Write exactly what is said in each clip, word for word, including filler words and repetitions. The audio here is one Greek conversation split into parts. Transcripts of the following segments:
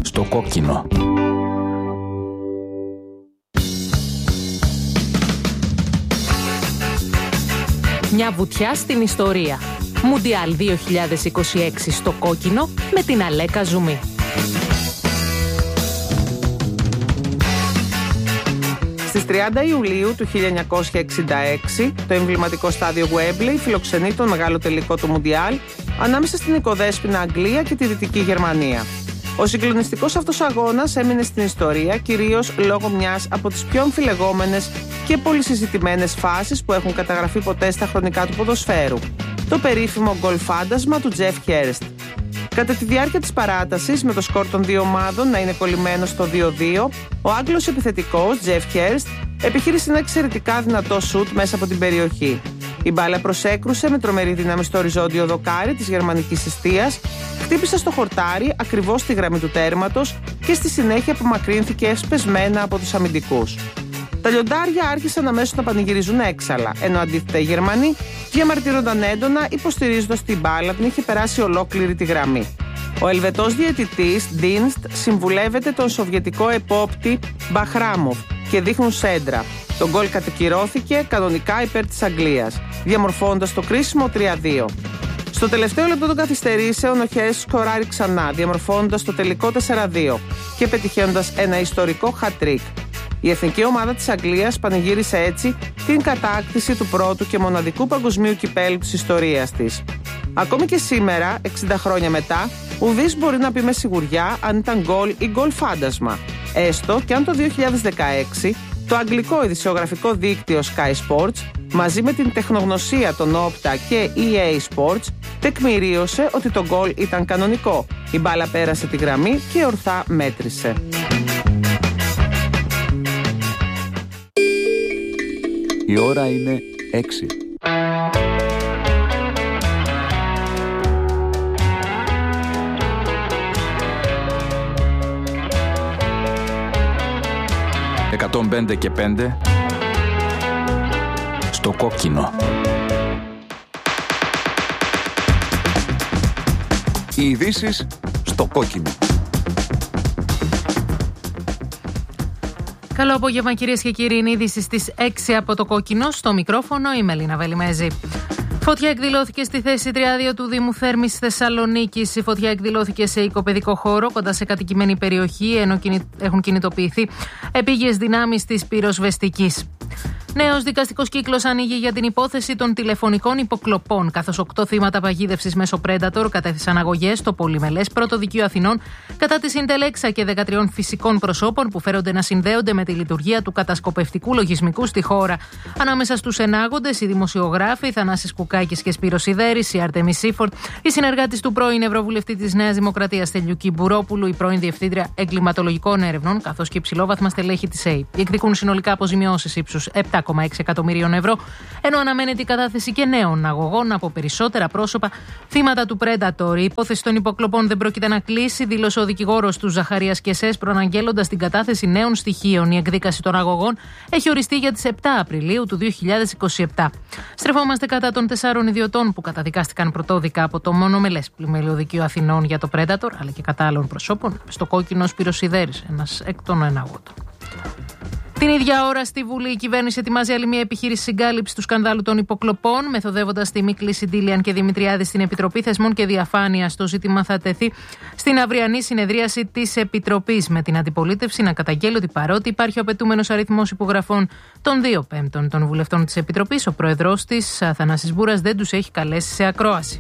Στο κόκκινο. Μια βουτιά στην ιστορία. Μουντιάλ δύο χιλιάδες είκοσι έξι στο κόκκινο με την Αλέκα Ζουμί. Στις τριάντα Ιουλίου του χίλια εννιακόσια εξήντα έξι, το εμβληματικό στάδιο Γουέμπλεϊ φιλοξενεί τον μεγάλο τελικό του Μουντιάλ ανάμεσα στην οικοδέσποινα Αγγλία και τη Δυτική Γερμανία. Ο συγκλονιστικός αυτός αγώνας έμεινε στην ιστορία κυρίως λόγω μιας από τις πιο αμφιλεγόμενες και πολυσυζητημένες φάσεις που έχουν καταγραφεί ποτέ στα χρονικά του ποδοσφαίρου. Το περίφημο γκολ φάντασμα του Τζεφ Χέρστ. Κατά τη διάρκεια της παράτασης, με το σκορ των δύο ομάδων να είναι κολλημένο στο δύο δύο, ο Άγγλος επιθετικός Τζεφ Χέρστ επιχείρησε ένα εξαιρετικά δυνατό σουτ μέσα από την περιοχή. Η μπάλα προσέκρουσε με τρομερή δύναμη στο οριζόντιο δοκάρι της γερμανικής εστίας, χτύπησε στο χορτάρι ακριβώς στη γραμμή του τέρματος και στη συνέχεια απομακρύνθηκε σπεσμένα από τους αμυντικούς. Τα λιοντάρια άρχισαν αμέσως να πανηγυρίζουν έξαλα, ενώ αντίθετα οι Γερμανοί διαμαρτύρονταν έντονα, υποστηρίζοντας την μπάλα την είχε περάσει ολόκληρη τη γραμμή. Ο Ελβετός διαιτητής Ντίνστ συμβουλεύεται τον σοβιετικό επόπτη Μπαχράμοφ και δείχνουν σέντρα. Το γκολ κατακυρώθηκε κανονικά υπέρ της Αγγλίας, διαμορφώνοντας το κρίσιμο τρία δύο. Στο τελευταίο λεπτό των καθυστερήσεων, ο Χέρστ σκοράρει ξανά, διαμορφώνοντας το τελικό τέσσερα δύο και πετυχαίνοντας ένα ιστορικό hat-trick. Η εθνική ομάδα της Αγγλίας πανηγύρισε έτσι την κατάκτηση του πρώτου και μοναδικού παγκοσμίου κυπέλλου της ιστορίας της. Ακόμη και σήμερα, εξήντα χρόνια μετά, ουδής μπορεί να πει με σιγουριά αν ήταν γκολ ή γκολ φάντασμα. Έστω και αν το δύο χιλιάδες δεκαέξι το αγγλικό ειδησιογραφικό δίκτυο Sky Sports μαζί με την τεχνογνωσία των Opta και ι έι Sports τεκμηρίωσε ότι το γκολ ήταν κανονικό. Η μπάλα πέρασε τη γραμμή και ορθά μέτρησε. Η ώρα είναι έξι. εκατόν πέντε και πέντε στο κόκκινο. Οι ειδήσεις στο κόκκινο. Καλό απόγευμα κυρίες και κύριοι, είναι είδηση στις έξι από το κόκκινο. Στο μικρόφωνο η Μελίνα Βελιμέζη. Φωτιά εκδηλώθηκε στη θέση τριάδιο του Δήμου Θέρμης Θεσσαλονίκης. Η φωτιά εκδηλώθηκε σε οικοπαιδικό χώρο κοντά σε κατοικημένη περιοχή, ενώ έχουν κινητοποιηθεί επίγειες δυνάμεις της πυροσβεστικής. Νέος δικαστικός κύκλος ανοίγει για την υπόθεση των τηλεφωνικών υποκλοπών, καθώς οκτώ θύματα παγίδευσης μέσω Predator κατέθεσαν αγωγές στο Πολυμελές Πρωτοδικείο Αθηνών κατά της Συντελέξα και δεκατρία φυσικών προσώπων που φέρονται να συνδέονται με τη λειτουργία του κατασκοπευτικού λογισμικού στη χώρα. Ανάμεσα στους ενάγοντες οι δημοσιογράφοι Θανάσης Κουκάκης και Σπύρος Σιδέρης, η Άρτεμις Σίφορτ, η συνεργάτης του πρώην Ευρωβουλευτή της Νέας Δημοκρατίας Στέλιου Μπουρόπουλου, η πρώην Διευθύντρια Εγκληματολογικών Έρευνων, καθώς και υψηλόβαθμα στελέχη της ΕΕΠ. Διεκδικούν συνολικά αποζημιώσεις ύψους επτά κόμμα έξι εκατομμυρίων ευρώ, ενώ αναμένεται η κατάθεση και νέων αγωγών από περισσότερα πρόσωπα θύματα του Predator. Η υπόθεση των υποκλοπών δεν πρόκειται να κλείσει, δήλωσε ο δικηγόρος του Ζαχαρίας Κεσές, προαναγγέλλοντας την κατάθεση νέων στοιχείων. Η εκδίκαση των αγωγών έχει οριστεί για τις επτά Απριλίου του δύο χιλιάδες είκοσι επτά. Στρεφόμαστε κατά των τεσσάρων ιδιωτών που καταδικάστηκαν πρωτόδικα από το μονομελές πλημμυριωδικείο Αθηνών για το Predator, αλλά και κατά άλλων προσώπων. Στο κόκκινο Σπύρος Σιδέρης, ένας εκ των ενάγωτων. Την ίδια ώρα στη Βουλή η κυβέρνηση ετοιμάζει άλλη μια επιχείρηση συγκάλυψης του σκανδάλου των υποκλοπών, μεθοδεύοντας τη μη κλίση Ντίλιαν και Δημητριάδη στην Επιτροπή Θεσμών και Διαφάνειας. Το ζήτημα θα τεθεί στην αυριανή συνεδρίαση της Επιτροπής, με την αντιπολίτευση να καταγγέλει ότι παρότι υπάρχει ο απαιτούμενος αριθμός υπογραφών των δύο πέμπτων των βουλευτών της Επιτροπής, ο πρόεδρος της, Θανάσης Μπούρας, δεν τους έχει καλέσει σε ακρόαση.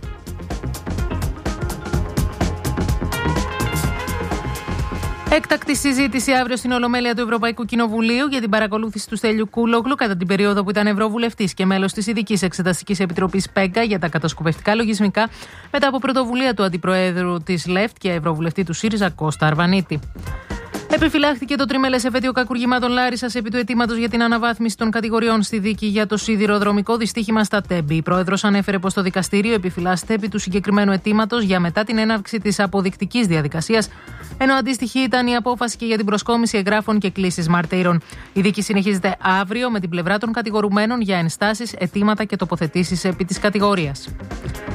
Έκτακτη συζήτηση αύριο στην Ολομέλεια του Ευρωπαϊκού Κοινοβουλίου για την παρακολούθηση του Στέλιου Κούλογλου κατά την περίοδο που ήταν Ευρωβουλευτής και μέλος της Ειδικής Εξεταστικής Επιτροπής ΠΕΓΚΑ για τα κατασκοπευτικά λογισμικά, μετά από πρωτοβουλία του Αντιπροέδρου της ΛΕΦΤ και Ευρωβουλευτή του ΣΥΡΙΖΑ Κώστα Αρβανίτη. Επιφυλάχθηκε το τριμελές εφετείο κακουργημάτων Λάρισσας επί του αιτήματος για την αναβάθμιση των κατηγοριών στη δίκη για το σιδηροδρομικό δυστύχημα στα Τέμπη. Η πρόεδρος ανέφερε πως το δικαστήριο επιφυλάσσεται επί του συγκεκριμένου αιτήματος για μετά την έναρξη της αποδεικτικής διαδικασίας, ενώ αντίστοιχη ήταν η απόφαση και για την προσκόμιση εγγράφων και κλήσεις μαρτύρων. Η δίκη συνεχίζεται αύριο με την πλευρά των κατηγορουμένων για ενστάσεις, αιτήματα και τοποθετήσεις επί της κατηγορίας.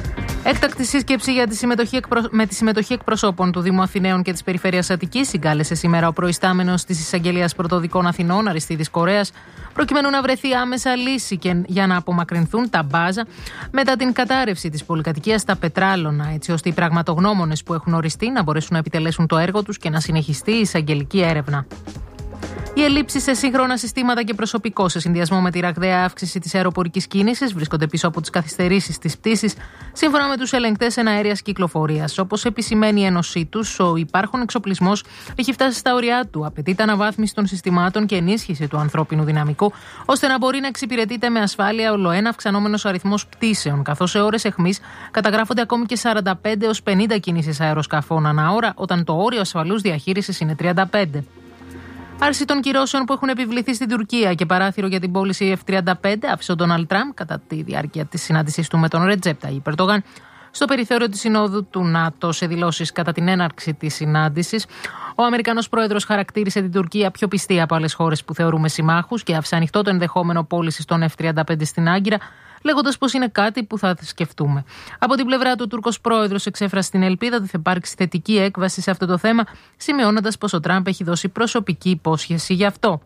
Έκτακτη σύσκεψη για τη συμμετοχή εκπρο... με τη συμμετοχή εκπροσώπων του Δήμου Αθηναίων και της Περιφέρειας Αττικής συγκάλεσε σήμερα ο προϊστάμενος της Εισαγγελίας Πρωτοδικών Αθηνών, Αριστίδης Κορέας, προκειμένου να βρεθεί άμεσα λύση και για να απομακρυνθούν τα μπάζα μετά την κατάρρευση της πολυκατοικίας στα Πετράλωνα, έτσι ώστε οι πραγματογνώμονες που έχουν οριστεί να μπορέσουν να επιτελέσουν το έργο τους και να συνεχιστεί η εισαγγελική έρευνα. Οι ελλείψεις σε σύγχρονα συστήματα και προσωπικό, σε συνδυασμό με τη ραγδαία αύξηση της αεροπορικής κίνησης, βρίσκονται πίσω από τις καθυστερήσεις της πτήσης, σύμφωνα με τους ελεγκτές εναέριας κυκλοφορίας. Όπως επισημαίνει η ένωσή τους, ο υπάρχον εξοπλισμός έχει φτάσει στα ωριά του. Απαιτείται αναβάθμιση των συστημάτων και ενίσχυση του ανθρώπινου δυναμικού, ώστε να μπορεί να εξυπηρετείται με ασφάλεια ολοένα αυξανόμενος αριθμός πτήσεων, καθώς σε ώρες αιχμής καταγράφονται ακόμη και σαράντα πέντε έως πενήντα κινήσεις αεροσκαφών ανά ώρα, όταν το όριο ασφαλούς διαχείρισης είναι τριάντα πέντε. Άρση των κυρώσεων που έχουν επιβληθεί στην Τουρκία και παράθυρο για την πώληση εφ τριάντα πέντε άφησε ο Ντόναλντ Τραμπ κατά τη διάρκεια της συνάντησής του με τον Ρετζέπ Ταγιίπ Ερντογάν στο περιθώριο της Συνόδου του ΝΑΤΟ σε δηλώσεις κατά την έναρξη της συνάντησης. Ο Αμερικανός πρόεδρος χαρακτήρισε την Τουρκία πιο πιστή από άλλες χώρες που θεωρούμε συμμάχους και άφησε ανοιχτό το ενδεχόμενο πώλησης των εφ τριάντα πέντε στην Άγκυρα, λέγοντας πως είναι κάτι που θα σκεφτούμε. Από την πλευρά του, ο Τούρκος πρόεδρος εξέφρασε την ελπίδα ότι θα υπάρξει θετική έκβαση σε αυτό το θέμα, σημειώνοντας πως ο Τραμπ έχει δώσει προσωπική υπόσχεση γι' αυτό.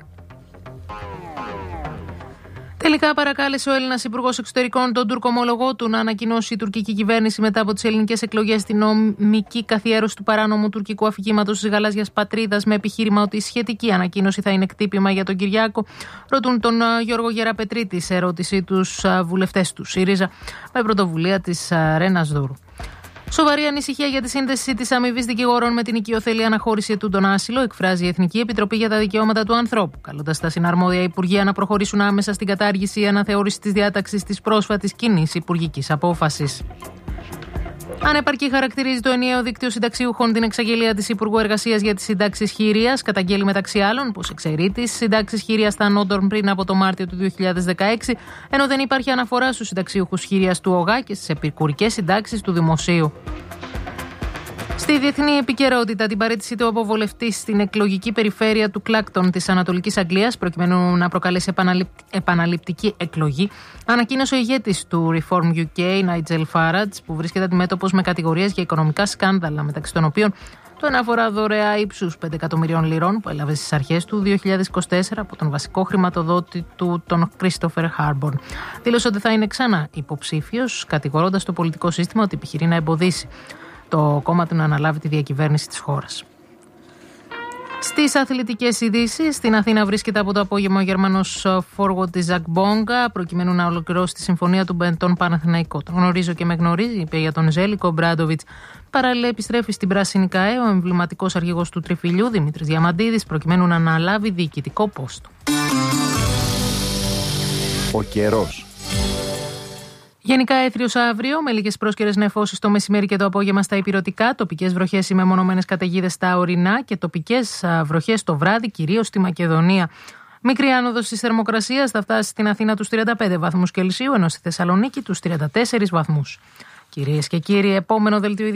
Τελικά παρακάλεσε ο Έλληνας Υπουργός Εξωτερικών τον Τούρκο ομόλογό του να ανακοινώσει η τουρκική κυβέρνηση μετά από τις ελληνικές εκλογές την νομική καθιέρωση του παράνομου τουρκικού αφηγήματος της γαλάζιας πατρίδας, με επιχείρημα ότι η σχετική ανακοίνωση θα είναι εκτύπημα για τον Κυριάκο. Ρωτούν τον Γιώργο Γεραπετρίτη σε ερώτηση τους βουλευτές του ΣΥΡΙΖΑ με πρωτοβουλία της Ρένας Δούρου. Σοβαρή ανησυχία για τη σύνδεση της αμοιβής δικηγόρων με την οικειοθελή αναχώρηση ετούντων άσυλο εκφράζει η Εθνική Επιτροπή για τα Δικαιώματα του Ανθρώπου, καλώντας τα συναρμόδια Υπουργεία να προχωρήσουν άμεσα στην κατάργηση ή αναθεώρηση της διάταξης της πρόσφατης κοινής υπουργικής απόφασης. Ανεπαρκή χαρακτηρίζει το ενιαίο δίκτυο συνταξιούχων την εξαγγελία της Υπουργού Εργασίας για τις συντάξεις χειρίας. Καταγγέλει μεταξύ άλλων πως εξαιρεί τις συντάξεις χειρίας στα Νόντορν πριν από το Μάρτιο του δύο χιλιάδες δεκαέξι, ενώ δεν υπάρχει αναφορά στους συνταξιούχους χειρίας του ΟΓΑ και στις επικουρικές συντάξεις του Δημοσίου. Στη διεθνή επικαιρότητα, την παραίτηση του αποβολευτή στην εκλογική περιφέρεια του Κλάκτον της Ανατολικής Αγγλίας, προκειμένου να προκαλέσει επαναληπ... επαναληπτική εκλογή, ανακοίνωσε ο ηγέτης του Reform γιου κέι, Nigel Farage, που βρίσκεται αντιμέτωπος με κατηγορίες για οικονομικά σκάνδαλα, μεταξύ των οποίων το ένα αφορά δωρεά ύψους πέντε εκατομμυρίων λιρών που έλαβε στις αρχές του δύο χιλιάδες είκοσι τέσσερα από τον βασικό χρηματοδότη του, τον Christopher Harbour. Δήλωσε ότι θα είναι ξανά υποψήφιος, κατηγορώντας το πολιτικό σύστημα ότι επιχειρεί να εμποδίσει το κόμμα του να αναλάβει τη διακυβέρνηση της χώρας. Στις αθλητικές ειδήσεις, στην Αθήνα βρίσκεται από το απόγευμα ο Γερμανός forward της Ζακ Μπόγκα, προκειμένου να ολοκληρώσει τη συμφωνία του με τον Παναθηναϊκό. Τον γνωρίζω και με γνωρίζει, είπε για τον Ζέλικο Μπράντοβιτς. Παράλληλα, επιστρέφει στην Πράσινη ΚΑΕ ο εμβληματικός αρχηγός του Τριφυλιού, Δημήτρης Διαμαντίδης, προκειμένου να αναλάβει διοικητικό πόστο. Ο καιρός. Γενικά έθριος αύριο, με λίγες πρόσκαιρες νεφώσεις το μεσημέρι και το απόγευμα στα ηπειρωτικά, τοπικές βροχές ή μεμονωμένες καταιγίδες στα ορεινά και τοπικές βροχές το βράδυ, κυρίως στη Μακεδονία. Μικρή άνοδος της θερμοκρασίας θα φτάσει στην Αθήνα τους τριάντα πέντε βαθμούς Κελσίου, ενώ στη Θεσσαλονίκη τους τριάντα τέσσερις βαθμούς. Κυρίες και κύριοι, επόμενο δελτίο